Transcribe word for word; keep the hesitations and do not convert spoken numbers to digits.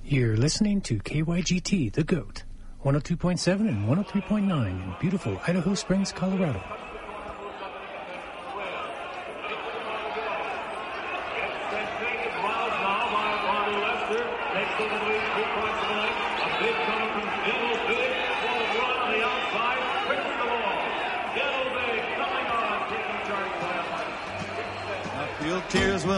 You're listening to K Y G T, The Goat, one oh two point seven and one oh three point nine in beautiful Idaho Springs, Colorado. Takes the lead, two points tonight. A big coming from Daniel Field.